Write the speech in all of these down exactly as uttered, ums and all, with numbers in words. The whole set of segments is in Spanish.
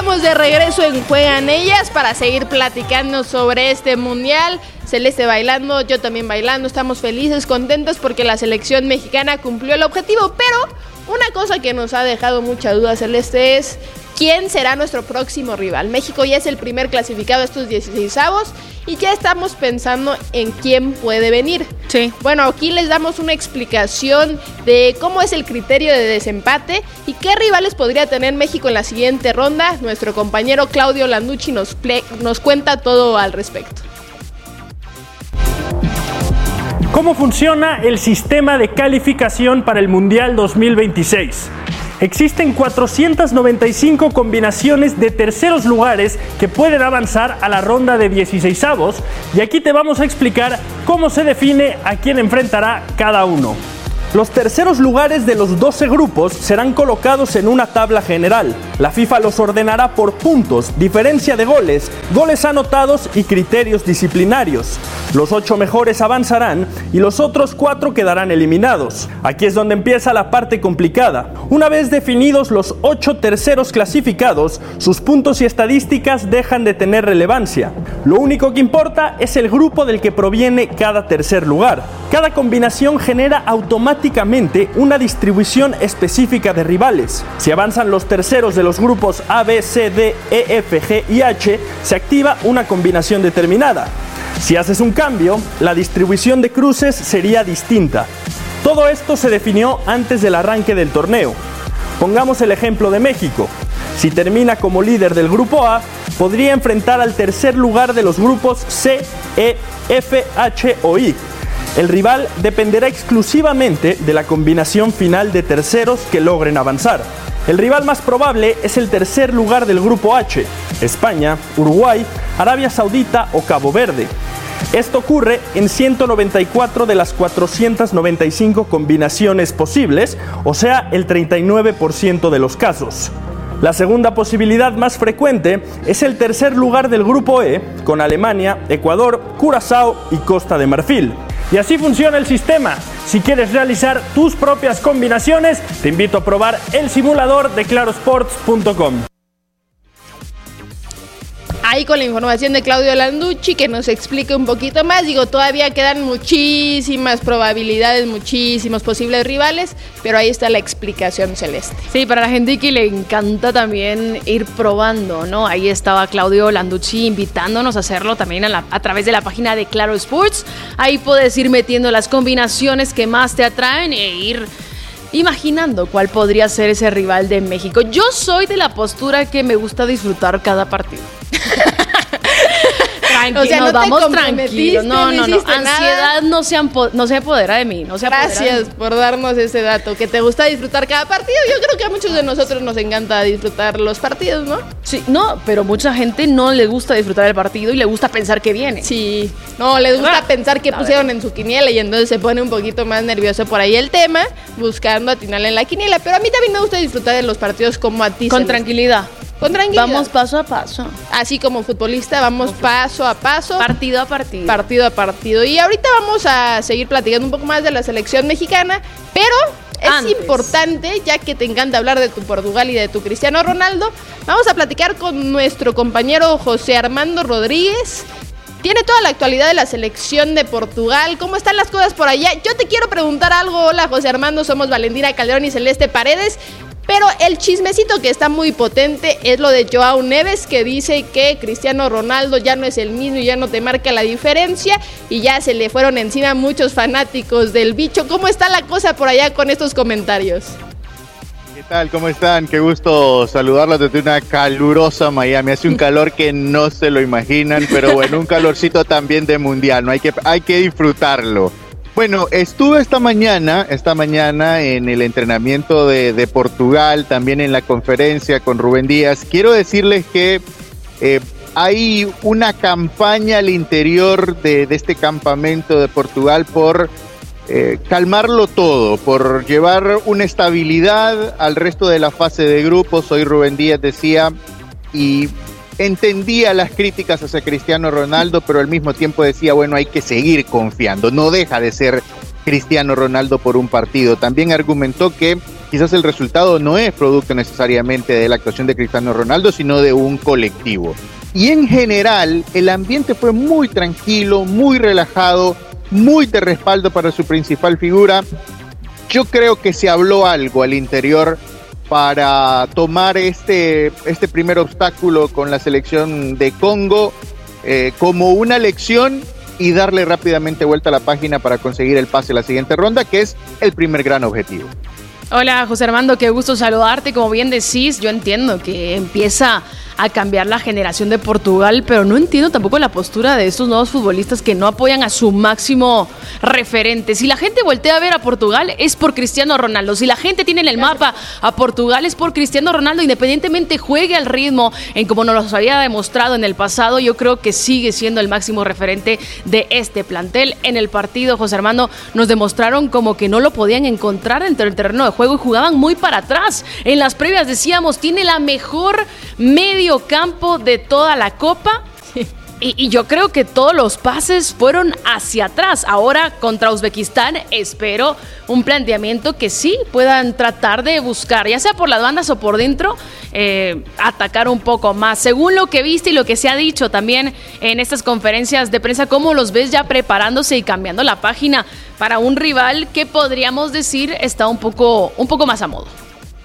estamos de regreso en Juegan Ellas para seguir platicando sobre este mundial. Celeste bailando, yo también bailando, estamos felices, contentos porque la selección mexicana cumplió el objetivo, pero una cosa que nos ha dejado mucha duda, Celeste, es ¿quién será nuestro próximo rival? México ya es el primer clasificado a estos dieciseisavos y ya estamos pensando en quién puede venir. Sí. Bueno, aquí les damos una explicación de cómo es el criterio de desempate y qué rivales podría tener México en la siguiente ronda. Nuestro compañero Claudio Landucci nos, ple- nos cuenta todo al respecto. ¿Cómo funciona el sistema de calificación para el Mundial dos mil veintiséis? Existen cuatrocientas noventa y cinco combinaciones de terceros lugares que pueden avanzar a la ronda de dieciseisavos y aquí te vamos a explicar cómo se define a quién enfrentará cada uno. Los terceros lugares de los doce grupos serán colocados en una tabla general. La FIFA los ordenará por puntos, diferencia de goles, goles anotados y criterios disciplinarios. Los ocho mejores avanzarán y los otros cuatro quedarán eliminados. Aquí es donde empieza la parte complicada. Una vez definidos los ocho terceros clasificados, sus puntos y estadísticas dejan de tener relevancia. Lo único que importa es el grupo del que proviene cada tercer lugar. Cada combinación genera automáticamente una distribución específica de rivales. Si avanzan los terceros de los grupos A, B, C, D, E, F, G y H, se activa una combinación determinada. Si haces un cambio, la distribución de cruces sería distinta. Todo esto se definió antes del arranque del torneo. Pongamos el ejemplo de México. Si termina como líder del grupo A, podría enfrentar al tercer lugar de los grupos C, E, F, H o I. El rival dependerá exclusivamente de la combinación final de terceros que logren avanzar. El rival más probable es el tercer lugar del grupo H, España, Uruguay, Arabia Saudita o Cabo Verde. Esto ocurre en ciento noventa y cuatro de las cuatrocientas noventa y cinco combinaciones posibles, o sea, el treinta y nueve por ciento de los casos. La segunda posibilidad más frecuente es el tercer lugar del grupo E, con Alemania, Ecuador, Curazao y Costa de Marfil. Y así funciona el sistema. Si quieres realizar tus propias combinaciones, te invito a probar el simulador de claro sports punto com. Ahí con la información de Claudio Landucci que nos explique un poquito más. Digo, todavía quedan muchísimas probabilidades, muchísimos posibles rivales, pero ahí está la explicación, Celeste. Sí, para la gente que le encanta también ir probando, ¿no? Ahí estaba Claudio Landucci invitándonos a hacerlo también a, la, a través de la página de Claro Sports. Ahí puedes ir metiendo las combinaciones que más te atraen e ir imaginando cuál podría ser ese rival de México. Yo soy de la postura que me gusta disfrutar cada partido. Tranquilo, o sea, no nos vamos tranquilos. No, no, no. Ansiedad no se, ampo- no se apodera de mí. No se Gracias de mí. por darnos ese dato. Que te gusta disfrutar cada partido. Yo creo que a muchos de nosotros nos encanta disfrutar los partidos, ¿no? Sí, no, pero mucha gente no le gusta disfrutar el partido y le gusta pensar que viene. Sí, no, les gusta ah, pensar que pusieron ver. en su quiniela y entonces se pone un poquito más nervioso por ahí el tema, buscando atinarle en la quiniela. Pero a mí también me gusta disfrutar de los partidos como a ti. Con tranquilidad. Con tranquilidad. Vamos paso a paso. Así como futbolista, vamos como paso a paso. Partido a partido. Partido a partido. Y ahorita vamos a seguir platicando un poco más de la selección mexicana, pero es Antes. importante, ya que te encanta hablar de tu Portugal y de tu Cristiano Ronaldo, vamos a platicar con nuestro compañero José Armando Rodríguez. Tiene toda la actualidad de la selección de Portugal. ¿Cómo están las cosas por allá? Yo te quiero preguntar algo. Hola, José Armando. Somos Valentina Calderón y Celeste Paredes. Pero el chismecito que está muy potente es lo de Joao Neves, que dice que Cristiano Ronaldo ya no es el mismo y ya no te marca la diferencia, y ya se le fueron encima muchos fanáticos del bicho. ¿Cómo está la cosa por allá con estos comentarios? ¿Qué tal? ¿Cómo están? Qué gusto saludarlos desde una calurosa Miami. Hace un calor que no se lo imaginan, pero bueno, un calorcito también de mundial, ¿no? Hay que, hay que disfrutarlo. Bueno, estuve esta mañana, esta mañana en el entrenamiento de, de Portugal, también en la conferencia con Rubén Díaz. Quiero decirles que eh, hay una campaña al interior de, de este campamento de Portugal por eh, calmarlo todo, por llevar una estabilidad al resto de la fase de grupos. Hoy Rubén Díaz decía y entendía las críticas hacia Cristiano Ronaldo, pero al mismo tiempo decía, bueno, hay que seguir confiando, no deja de ser Cristiano Ronaldo por un partido. También argumentó que quizás el resultado no es producto necesariamente de la actuación de Cristiano Ronaldo, sino de un colectivo. Y en general, el ambiente fue muy tranquilo, muy relajado, muy de respaldo para su principal figura. Yo creo que se habló algo al interior para tomar este, este primer obstáculo con la selección de Congo eh, como una lección y darle rápidamente vuelta a la página para conseguir el pase a la siguiente ronda, que es el primer gran objetivo. Hola José Armando, qué gusto saludarte. Como bien decís, yo entiendo que empieza a cambiar la generación de Portugal, pero no entiendo tampoco la postura de estos nuevos futbolistas que no apoyan a su máximo referente. Si la gente voltea a ver a Portugal es por Cristiano Ronaldo, si la gente tiene en el mapa a Portugal es por Cristiano Ronaldo, independientemente juegue al ritmo en como nos lo había demostrado en el pasado. Yo creo que sigue siendo el máximo referente de este plantel. En el partido, José Armando, nos demostraron como que no lo podían encontrar dentro del terreno de juego y jugaban muy para atrás. En las previas decíamos, tiene la mejor media campo de toda la Copa. Y, y yo creo que todos los pases fueron hacia atrás. Ahora contra Uzbekistán espero un planteamiento que sí puedan tratar de buscar, ya sea por las bandas o por dentro, eh, atacar un poco más. Según lo que viste y lo que se ha dicho también en estas conferencias de prensa, ¿cómo los ves ya preparándose y cambiando la página para un rival que podríamos decir está un poco, un poco más a modo?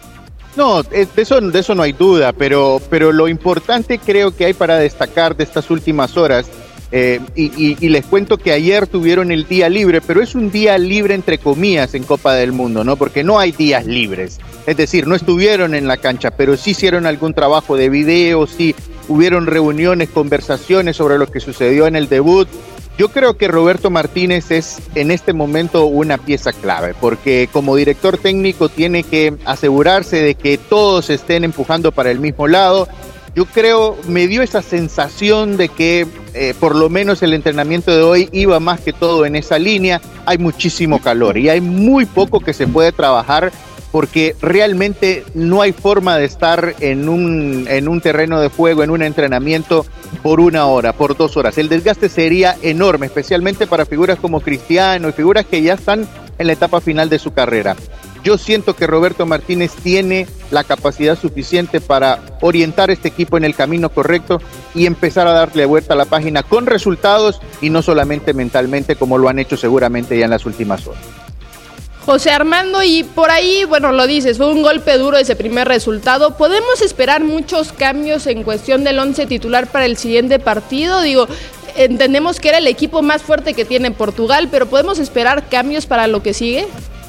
No, de eso, de eso no hay duda, pero, pero lo importante creo que hay para destacar de estas últimas horas, eh, y, y, y les cuento que ayer tuvieron el día libre, pero es un día libre entre comillas en Copa del Mundo, ¿no? Porque no hay días libres, es decir, no estuvieron en la cancha, pero sí hicieron algún trabajo de video, sí hubieron reuniones, conversaciones sobre lo que sucedió en el debut. Yo creo que Roberto Martínez es en este momento una pieza clave, porque como director técnico tiene que asegurarse de que todos estén empujando para el mismo lado. Yo creo, me dio esa sensación de que eh, por lo menos el entrenamiento de hoy iba más que todo en esa línea. Hay muchísimo calor y hay muy poco que se puede trabajar, porque realmente no hay forma de estar en un, en un terreno de juego, en un entrenamiento por una hora, por dos horas. El desgaste sería enorme, especialmente para figuras como Cristiano y figuras que ya están en la etapa final de su carrera. Yo siento que Roberto Martínez tiene la capacidad suficiente para orientar este equipo en el camino correcto y empezar a darle vuelta a la página con resultados y no solamente mentalmente, como lo han hecho seguramente ya en las últimas horas. José Armando, y por ahí, bueno, lo dices, fue un golpe duro ese primer resultado. ¿Podemos esperar muchos cambios en cuestión del once titular para el siguiente partido? Digo, entendemos que era el equipo más fuerte que tiene Portugal, pero ¿podemos esperar cambios para lo que sigue?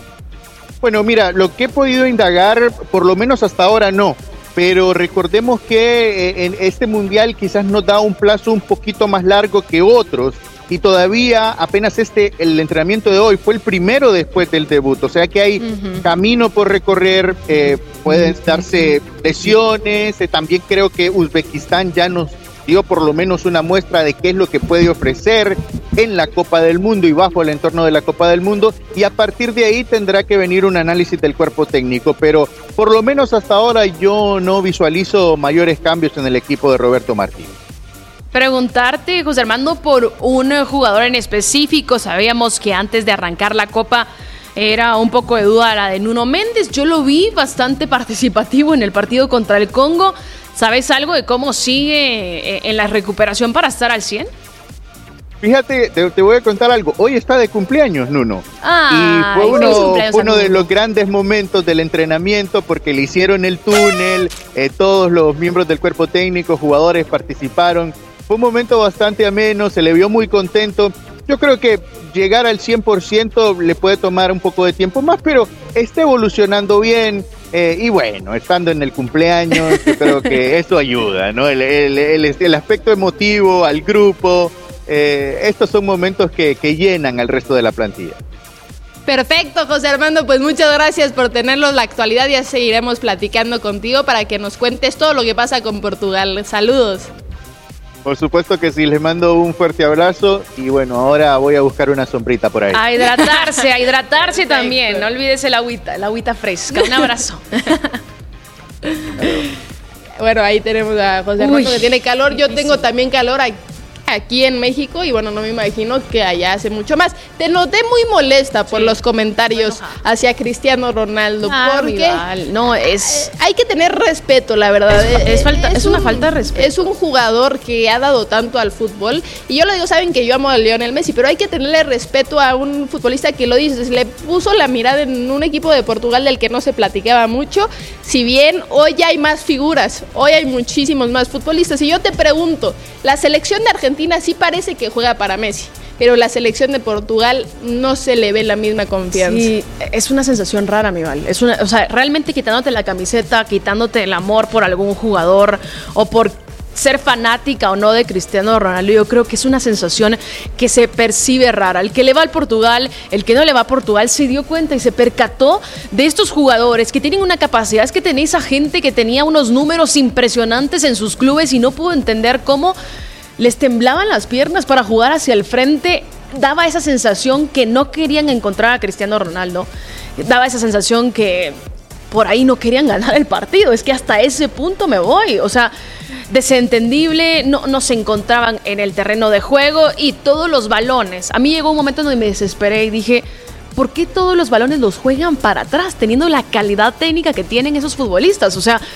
Bueno, mira, lo que he podido indagar, por lo menos hasta ahora no, pero recordemos que en este mundial quizás nos da un plazo un poquito más largo que otros, y todavía apenas este, el entrenamiento de hoy fue el primero después del debut, o sea que hay uh-huh. camino por recorrer, eh, pueden darse lesiones, eh, también creo que Uzbekistán ya nos dio por lo menos una muestra de qué es lo que puede ofrecer en la Copa del Mundo y bajo el entorno de la Copa del Mundo, y a partir de ahí tendrá que venir un análisis del cuerpo técnico, pero por lo menos hasta ahora yo no visualizo mayores cambios en el equipo de Roberto Martínez. Preguntarte, José Armando, por un jugador en específico. Sabíamos que antes de arrancar la Copa era un poco de duda la de Nuno Méndez. Yo lo vi bastante participativo en el partido contra el Congo. ¿Sabes algo de cómo sigue en la recuperación para estar al cien? Fíjate, te, te voy a contar algo. Hoy está de cumpleaños, Nuno. Ah, y fue uno, fue uno de los grandes momentos del entrenamiento, porque le hicieron el túnel, eh, todos los miembros del cuerpo técnico, jugadores participaron. Fue un momento bastante ameno, se le vio muy contento. Yo creo que llegar al cien por ciento le puede tomar un poco de tiempo más, pero está evolucionando bien. Eh, y bueno, estando en el cumpleaños, yo creo que eso ayuda, ¿no? El, el, el, el aspecto emotivo al grupo, eh, estos son momentos que, que llenan al resto de la plantilla. Perfecto, José Armando, pues muchas gracias por tenernos la actualidad. Ya seguiremos platicando contigo para que nos cuentes todo lo que pasa con Portugal. Saludos. Por supuesto que sí, les mando un fuerte abrazo y bueno, ahora voy a buscar una sombrita por ahí. A hidratarse, a hidratarse también, no olvides el agüita, el agüita fresca. Un abrazo. Bueno, ahí tenemos a José Armando que tiene calor, yo tengo también calor. Ay, aquí en México y bueno, no me imagino que allá hace mucho más. Te noté muy molesta por sí. los comentarios hacia Cristiano Ronaldo, ah, porque no es hay que tener respeto, la verdad. Es, es, falta, es, es un, una falta de respeto. Es un jugador que ha dado tanto al fútbol y yo lo digo, saben que yo amo a Lionel Messi, pero hay que tenerle respeto a un futbolista que lo dices, le puso la mirada en un equipo de Portugal del que no se platicaba mucho, si bien hoy ya hay más figuras, hoy hay muchísimos más futbolistas y yo te pregunto, la selección de Argentina sí parece que juega para Messi, pero la selección de Portugal no se le ve la misma confianza. Sí, es una sensación rara, mi Val. Es una, o sea, realmente quitándote la camiseta, quitándote el amor por algún jugador o por ser fanática o no de Cristiano Ronaldo, yo creo que es una sensación que se percibe rara. El que le va al Portugal, el que no le va a Portugal, se dio cuenta y se percató de estos jugadores que tienen una capacidad. Es que tenéis a gente que tenía unos números impresionantes en sus clubes y no pudo entender cómo les temblaban las piernas para jugar hacia el frente. Daba esa sensación que no querían encontrar a Cristiano Ronaldo. Daba esa sensación que por ahí no querían ganar el partido. Es que hasta ese punto me voy. O sea, desentendible, no, no se encontraban en el terreno de juego y todos los balones. A mí llegó un momento donde me desesperé y dije, ¿por qué todos los balones los juegan para atrás teniendo la calidad técnica que tienen esos futbolistas? O sea,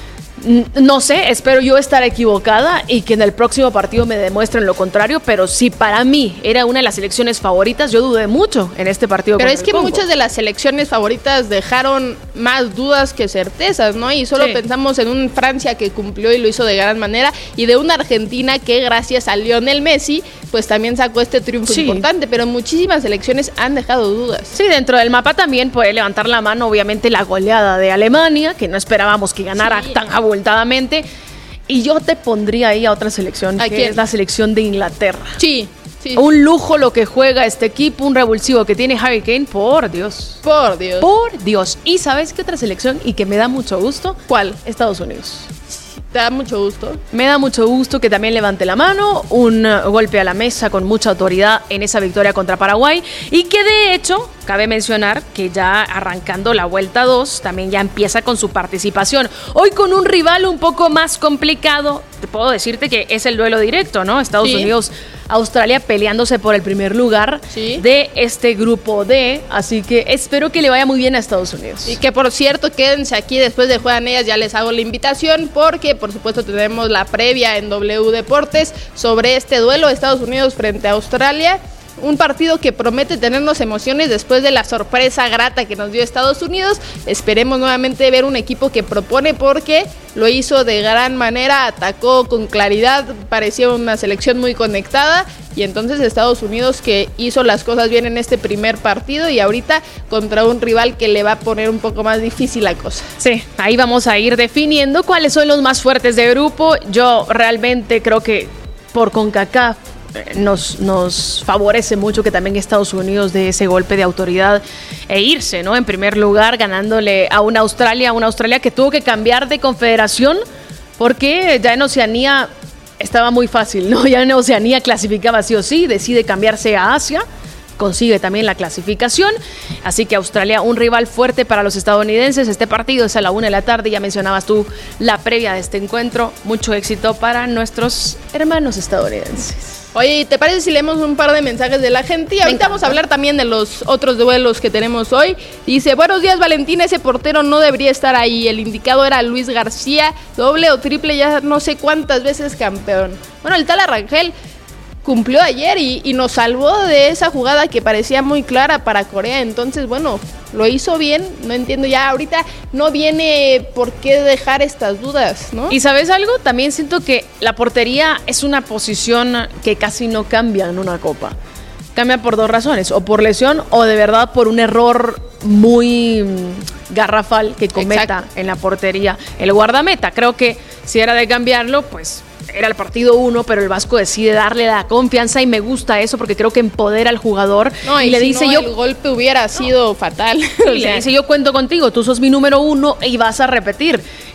no sé, espero yo estar equivocada y que en el próximo partido me demuestren lo contrario, pero si para mí era una de las selecciones favoritas, yo dudé mucho en este partido. Pero es que Congo. Muchas de las selecciones favoritas dejaron más dudas que certezas, ¿no? Y solo sí. pensamos en un Francia que cumplió y lo hizo de gran manera, y de una Argentina que gracias a Lionel Messi, pues también sacó este triunfo sí. importante, pero muchísimas selecciones han dejado dudas. Sí, dentro del mapa también puede levantar la mano, obviamente, la goleada de Alemania, que no esperábamos que ganara sí. tan abultadamente, y yo te pondría ahí a otra selección, que quién? es la selección de Inglaterra. Sí, sí. Un lujo lo que juega este equipo, un revulsivo que tiene Harry Kane, por Dios. Por Dios. Por Dios. ¿Y sabes qué otra selección? Y que me da mucho gusto. ¿Cuál? Estados Unidos. ¿Te da mucho gusto? Me da mucho gusto que también levante la mano, un golpe a la mesa con mucha autoridad en esa victoria contra Paraguay, y que de hecho, cabe mencionar que ya arrancando la vuelta dos, también ya empieza con su participación. Hoy con un rival un poco más complicado, te puedo decirte que es el duelo directo, ¿no? Estados sí. Unidos, Australia peleándose por el primer lugar sí. de este grupo D, así que espero que le vaya muy bien a Estados Unidos. Y que por cierto, quédense aquí después de Juegan Ellas, ya les hago la invitación, porque por supuesto tenemos la previa en W Deportes sobre este duelo de Estados Unidos frente a Australia. Un partido que promete tenernos emociones después de la sorpresa grata que nos dio Estados Unidos. Esperemos nuevamente ver un equipo que propone, porque lo hizo de gran manera, atacó con claridad, parecía una selección muy conectada, y entonces Estados Unidos que hizo las cosas bien en este primer partido y ahorita contra un rival que le va a poner un poco más difícil la cosa. Sí, ahí vamos a ir definiendo cuáles son los más fuertes de grupo. Yo realmente creo que por CONCACAF Nos, nos favorece mucho que también Estados Unidos dé ese golpe de autoridad e irse, ¿no? En primer lugar, ganándole a una Australia, una Australia que tuvo que cambiar de confederación porque ya en Oceanía estaba muy fácil, ¿no? Ya en Oceanía clasificaba sí o sí, decide cambiarse a Asia, consigue también la clasificación, así que Australia, un rival fuerte para los estadounidenses. Este partido es a la una de la tarde, ya mencionabas tú la previa de este encuentro. Mucho éxito para nuestros hermanos estadounidenses. Oye, ¿te parece si leemos un par de mensajes de la gente? Y ahorita vamos a hablar también de los otros duelos que tenemos hoy. Dice, buenos días Valentina, ese portero no debería estar ahí. El indicado era Luis García, doble o triple, ya no sé cuántas veces campeón. Bueno, el tal Arrangel cumplió ayer y, y nos salvó de esa jugada que parecía muy clara para Corea. Entonces, bueno, lo hizo bien. No entiendo ya, ahorita no viene por qué dejar estas dudas, ¿no? ¿Y sabes algo? También siento que la portería es una posición que casi no cambia en una copa. Cambia por dos razones, o por lesión o de verdad por un error muy garrafal que cometa Exacto. en la portería el guardameta. Creo que si era de cambiarlo, pues era el partido uno, pero el Vasco decide darle la confianza y me gusta eso porque creo que empodera al jugador. No, y, y le si dice no, yo el golpe hubiera no. sido fatal. Y le dice yo cuento contigo, tú sos mi número uno y vas a repetir.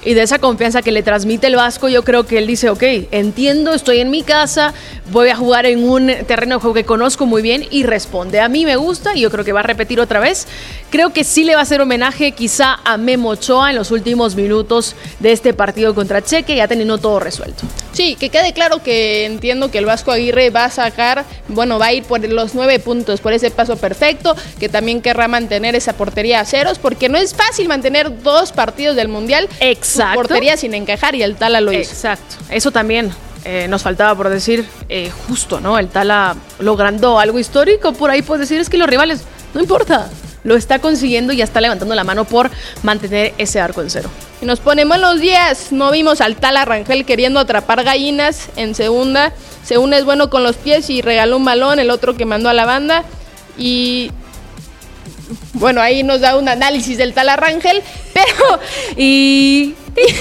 y de esa confianza que le transmite el Vasco, yo creo que él dice, ok, entiendo, estoy en mi casa, voy a jugar en un terreno de juego que conozco muy bien y responde. A mí me gusta y yo creo que va a repetir otra vez. Creo que sí le va a hacer homenaje quizá a Memo Ochoa en los últimos minutos de este partido contra Cheque, ya teniendo todo resuelto. Sí, que quede claro que entiendo que el Vasco Aguirre va a sacar, bueno, va a ir por los nueve puntos, por ese paso perfecto, que también querrá mantener esa portería a ceros, porque no es fácil mantener dos partidos del Mundial. Exacto. Portería sin encajar y el Tala lo hizo. Exacto, eso también eh, nos faltaba por decir, eh, justo, ¿no? El Tala logrando algo histórico, por ahí puedes decir, es que los rivales, no importa, lo está consiguiendo y ya está levantando la mano por mantener ese arco en cero. Y nos ponemos los días, no vimos al Tala Rangel queriendo atrapar gallinas en segunda. Según es bueno con los pies y regaló un balón, el otro que mandó a la banda. Y bueno, ahí nos da un análisis del Tala Rangel, pero y,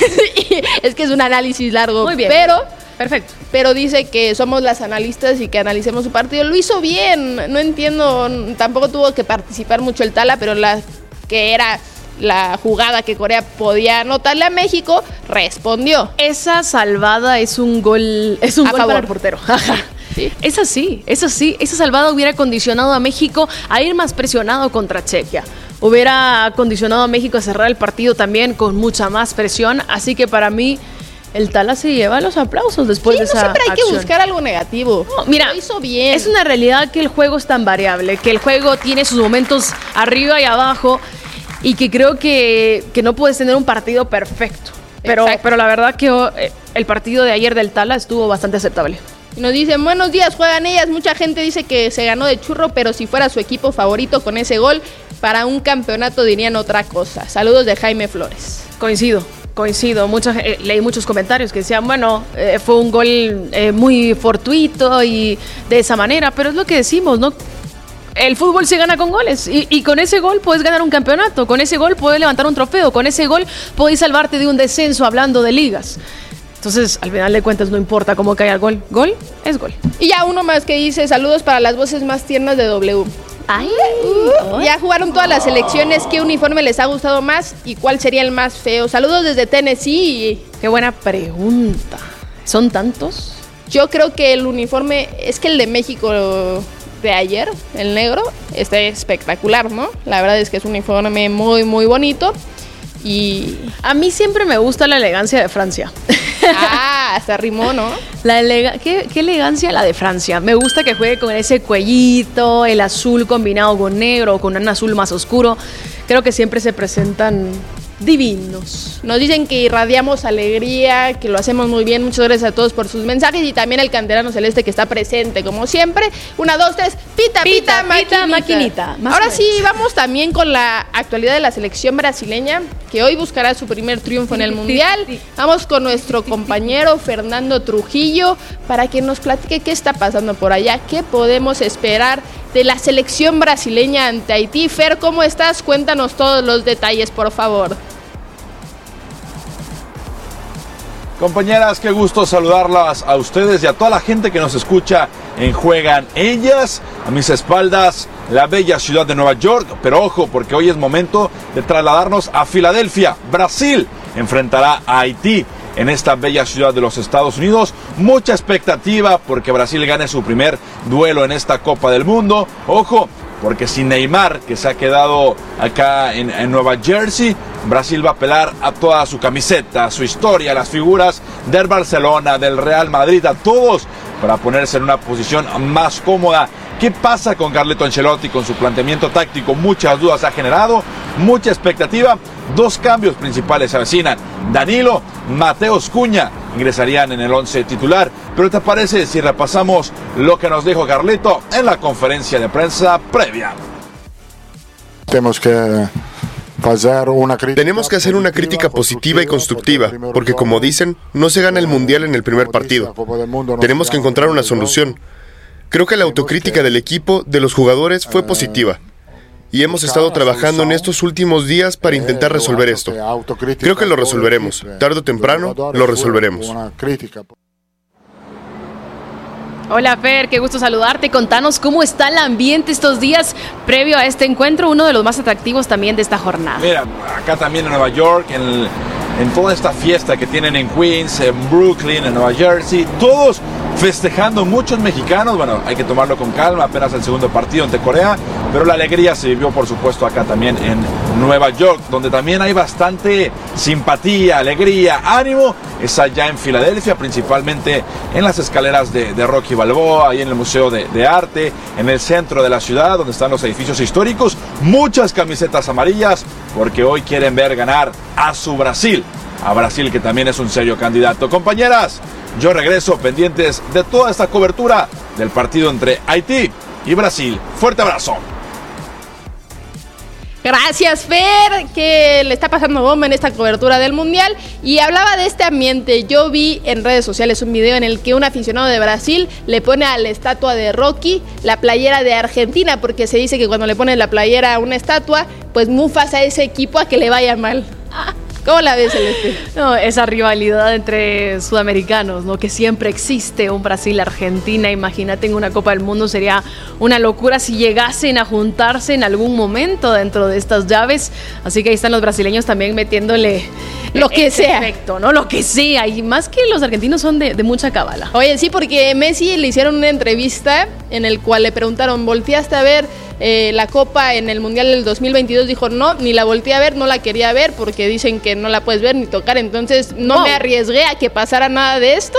y es que es un análisis largo. Muy bien. Pero perfecto. Pero dice que somos las analistas y que analicemos su partido. Lo hizo bien, no entiendo, tampoco tuvo que participar mucho el Tala, pero la que era la jugada que Corea podía anotarle a México, respondió. Esa salvada es un gol, es un a gol favor. para el portero. ¿Sí? Es así, es así. Esa salvada hubiera condicionado a México a ir más presionado contra Chequia. Hubiera condicionado a México a cerrar el partido también con mucha más presión. Así que para mí el Tala se lleva los aplausos después sí, de no esa siempre hay acción. que buscar algo negativo. No, mira, lo hizo bien. Es una realidad que el juego es tan variable, que el juego tiene sus momentos arriba y abajo y que creo que, que no puedes tener un partido perfecto. Pero, pero la verdad que oh, el partido de ayer del Tala estuvo bastante aceptable. Y nos dicen, buenos días, juegan ellas. Mucha gente dice que se ganó de churro, pero si fuera su equipo favorito con ese gol, para un campeonato dirían otra cosa. Saludos de Jaime Flores. Coincido. Coincido, mucha, eh, leí muchos comentarios que decían, bueno, eh, fue un gol eh, muy fortuito y de esa manera, pero es lo que decimos, ¿no? El fútbol se gana con goles y, y con ese gol puedes ganar un campeonato, con ese gol puedes levantar un trofeo, con ese gol puedes salvarte de un descenso hablando de ligas. Entonces, al final de cuentas, no importa cómo caiga el gol, gol es gol. Y ya uno más que dice, saludos para las voces más tiernas de W. Ay, uh, ya jugaron todas las selecciones. ¿Qué uniforme les ha gustado más y cuál sería el más feo? Saludos desde Tennessee. Qué buena pregunta. ¿Son tantos? Yo creo que el uniforme, es que el de México de ayer, el negro, está espectacular, ¿no? La verdad es que es un uniforme muy, muy bonito. Y a mí siempre me gusta la elegancia de Francia. Ah, hasta rimó, ¿no? La elega- ¿Qué, qué elegancia la de Francia. Me gusta que juegue con ese cuellito, el azul combinado con negro, con un azul más oscuro. Creo que siempre se presentan divinos. Nos dicen que irradiamos alegría, que lo hacemos muy bien. Muchas gracias a todos por sus mensajes y también el canterano celeste que está presente como siempre. Una, dos, tres, pita, pita, Pita, maquinita. pita, maquinita. Más Ahora o sí, vamos también con la actualidad de la selección brasileña, que hoy buscará su primer triunfo en el Mundial. Vamos con nuestro compañero Fernando Trujillo para que nos platique qué está pasando por allá, qué podemos esperar de la selección brasileña ante Haití. Fer, ¿cómo estás? Cuéntanos todos los detalles, por favor. Compañeras, qué gusto saludarlas a ustedes y a toda la gente que nos escucha en Juegan Ellas. A mis espaldas, la bella ciudad de Nueva York. Pero ojo, porque hoy es momento de trasladarnos a Filadelfia. Brasil enfrentará a Haití en esta bella ciudad de los Estados Unidos. Mucha expectativa porque Brasil gane su primer duelo en esta Copa del Mundo. Ojo, porque sin Neymar, que se ha quedado acá en, en Nueva Jersey, Brasil va a apelar a toda su camiseta, a su historia, a las figuras del Barcelona, del Real Madrid, a todos, para ponerse en una posición más cómoda. ¿Qué pasa con Carleto Ancelotti, con su planteamiento táctico? Muchas dudas ha generado, mucha expectativa. Dos cambios principales se avecinan. Danilo, Mateus Cunha ingresarían en el once titular. Pero ¿te parece si repasamos lo que nos dijo Carleto en la conferencia de prensa previa? Tenemos que Tenemos que hacer una crítica positiva y constructiva, porque como dicen, no se gana el Mundial en el primer partido. Tenemos que encontrar una solución. Creo que la autocrítica del equipo, de los jugadores, fue positiva. Y hemos estado trabajando en estos últimos días para intentar resolver esto. Creo que lo resolveremos. Tarde o temprano, lo resolveremos. Hola Fer, qué gusto saludarte. Contanos cómo está el ambiente estos días previo a este encuentro, uno de los más atractivos también de esta jornada. Mira, acá también en Nueva York, en el, en toda esta fiesta que tienen en Queens, en Brooklyn, en Nueva Jersey, todos festejando, muchos mexicanos. Bueno, hay que tomarlo con calma, apenas el segundo partido ante Corea, pero la alegría se vivió por supuesto acá también en Nueva York, donde también hay bastante simpatía, alegría, ánimo. Es allá en Filadelfia, principalmente en las escaleras de, de Rocky Balboa, ahí en el Museo de, de Arte, en el centro de la ciudad, donde están los edificios históricos. Muchas camisetas amarillas, porque hoy quieren ver ganar a su Brasil, a Brasil que también es un serio candidato. Compañeras, yo regreso pendientes de toda esta cobertura del partido entre Haití y Brasil. Fuerte abrazo. Gracias, Fer, que le está pasando bomba en esta cobertura del Mundial. Y hablaba de este ambiente. Yo vi en redes sociales un video en el que un aficionado de Brasil le pone a la estatua de Rocky la playera de Argentina, porque se dice que cuando le ponen la playera a una estatua, pues mufas a ese equipo a que le vaya mal. ¿Cómo la ves, Celeste? No, esa rivalidad entre sudamericanos, ¿no? Que siempre existe, un Brasil-Argentina. Imagínate, en una Copa del Mundo sería una locura si llegasen a juntarse en algún momento dentro de estas llaves. Así que ahí están los brasileños también metiéndole lo que sea. Efecto, ¿no? Lo que sea. Y más que los argentinos son de, de mucha cábala. Oye, sí, porque Messi le hicieron una entrevista en el cual le preguntaron, ¿volteaste a ver Eh, la Copa en el Mundial del dos mil veintidós? Dijo, no, ni la volteé a ver, no la quería ver porque dicen que no la puedes ver ni tocar, entonces no oh. me arriesgué a que pasara nada de esto.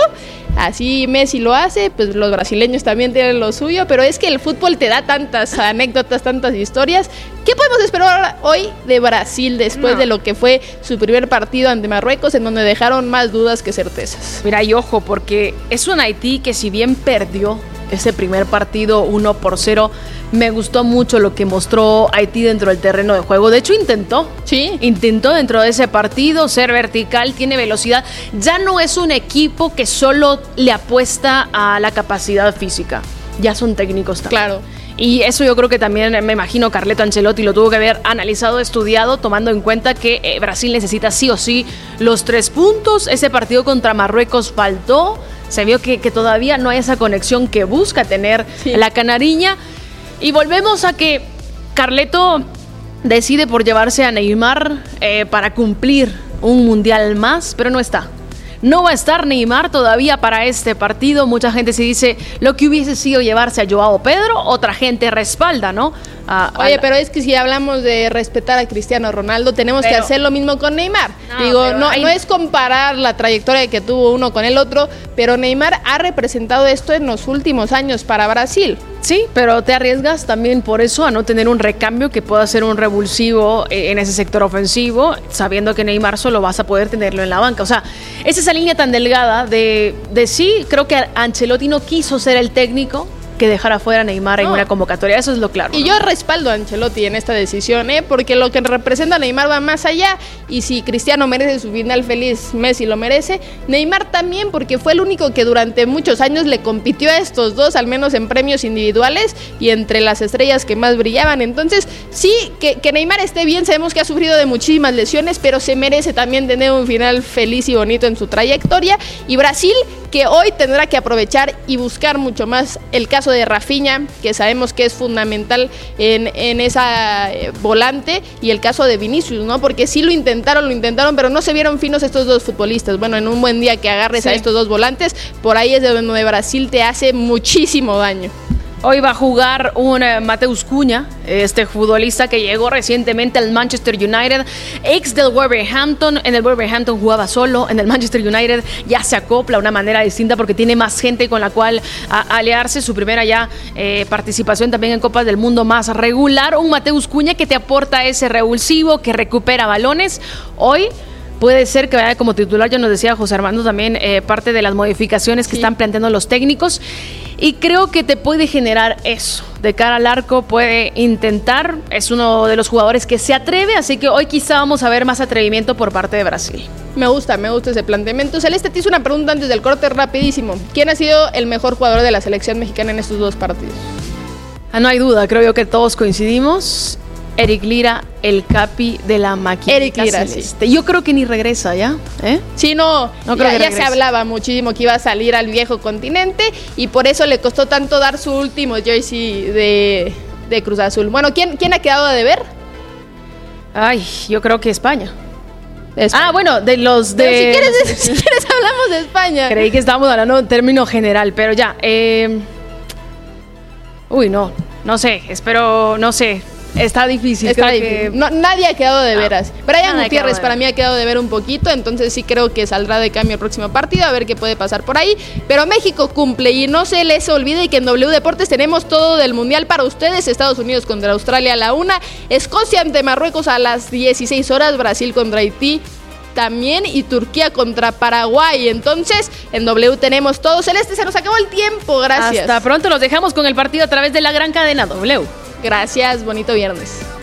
Así Messi lo hace, pues los brasileños también tienen lo suyo, pero es que el fútbol te da tantas anécdotas, tantas historias. ¿Qué podemos esperar hoy de Brasil después no. de lo que fue su primer partido ante Marruecos, en donde dejaron más dudas que certezas? Mira, y ojo, porque es un Haití que si bien perdió ese primer partido uno por cero, me gustó mucho lo que mostró Haití dentro del terreno de juego. De hecho, intentó. Sí. Intentó dentro de ese partido ser vertical, tiene velocidad. Ya no es un equipo que solo le apuesta a la capacidad física. Ya son técnicos también. Claro. Y eso yo creo que también, me imagino, Carleto Ancelotti lo tuvo que haber analizado, estudiado, tomando en cuenta que eh, Brasil necesita sí o sí los tres puntos. Ese partido contra Marruecos faltó. Se vio que, que todavía no hay esa conexión que busca tener sí. la canariña. Y volvemos a que Carleto decide por llevarse a Neymar eh, para cumplir un mundial más, pero no está. No va a estar Neymar todavía para este partido. Mucha gente se dice lo que hubiese sido llevarse a Joao Pedro, otra gente respalda, ¿no? A, Oye, a la... pero es que si hablamos de respetar a Cristiano Ronaldo, tenemos pero... que hacer lo mismo con Neymar. No, Digo, no, hay... no es comparar la trayectoria que tuvo uno con el otro, pero Neymar ha representado esto en los últimos años para Brasil. Sí, pero te arriesgas también por eso a no tener un recambio que pueda ser un revulsivo en ese sector ofensivo, sabiendo que Neymar solo vas a poder tenerlo en la banca. O sea, es esa línea tan delgada de, de sí, creo que Ancelotti no quiso ser el técnico que dejara fuera a Neymar no. en una convocatoria, eso es lo claro. Y ¿no? yo respaldo a Ancelotti en esta decisión, ¿eh? porque lo que representa a Neymar va más allá, y si Cristiano merece su final feliz, Messi lo merece, Neymar también, porque fue el único que durante muchos años le compitió a estos dos, al menos en premios individuales y entre las estrellas que más brillaban. Entonces, sí, que, que Neymar esté bien, sabemos que ha sufrido de muchísimas lesiones, pero se merece también tener un final feliz y bonito en su trayectoria. Y Brasil, que hoy tendrá que aprovechar y buscar mucho más el caso de Rafinha, que sabemos que es fundamental en, en esa eh, volante, y el caso de Vinicius, ¿no? Porque sí lo intentaron, lo intentaron, pero no se vieron finos estos dos futbolistas. Bueno, en un buen día que agarres sí. a estos dos volantes, por ahí es de donde Brasil te hace muchísimo daño. Hoy va a jugar un uh, Mateus Cunha, este futbolista que llegó recientemente al Manchester United, ex del Wolverhampton. En el Wolverhampton jugaba solo, en el Manchester United ya se acopla de una manera distinta porque tiene más gente con la cual a, aliarse. Su primera ya eh, participación también en Copas del Mundo más regular. Un Mateus Cunha que te aporta ese revulsivo, que recupera balones. Hoy puede ser que vaya como titular, ya nos decía José Armando también, eh, parte de las modificaciones que sí. están planteando los técnicos. Y creo que te puede generar eso. De cara al arco puede intentar. Es uno de los jugadores que se atreve, así que hoy quizá vamos a ver más atrevimiento por parte de Brasil. Me gusta, me gusta ese planteamiento. Celeste, te hizo una pregunta antes del corte rapidísimo. ¿Quién ha sido el mejor jugador de la selección mexicana en estos dos partidos? Ah, no hay duda, creo yo que todos coincidimos. Eric Lira, el capi de la máquina. Eric Lira, sí. Yo creo que ni regresa ya, ¿eh? Sí, no, no creo ya, que ya se hablaba muchísimo que iba a salir al viejo continente, y por eso le costó tanto dar su último jersey de, de Cruz Azul. Bueno, ¿quién, quién ha quedado a deber? Ay, yo creo que España. España. Ah, bueno, de los de... Pero si quieres, si quieres hablamos de España. Creí que estábamos hablando en término general, pero ya. Eh... Uy, no, no sé, espero, no sé. Está difícil. Está creo difícil. Que... No, nadie ha quedado de veras. No, Brian Gutiérrez para mí ha quedado de ver un poquito, entonces sí creo que saldrá de cambio el próximo partido, a ver qué puede pasar por ahí. Pero México cumple y no se les olvide que en W Deportes tenemos todo del Mundial para ustedes. Estados Unidos contra Australia a la una, Escocia ante Marruecos a las dieciséis horas, Brasil contra Haití también y Turquía contra Paraguay. Entonces, en W tenemos todo. Celeste, se nos acabó el tiempo, gracias. Hasta pronto, los dejamos con el partido a través de la gran cadena W. Gracias, bonito viernes.